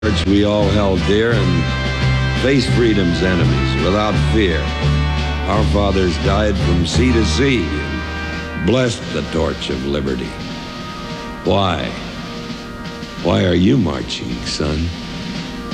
Which we all held dear and faced freedom's enemies without fear. Our fathers died from sea to sea and blessed the torch of liberty. Why? Why are you marching, son?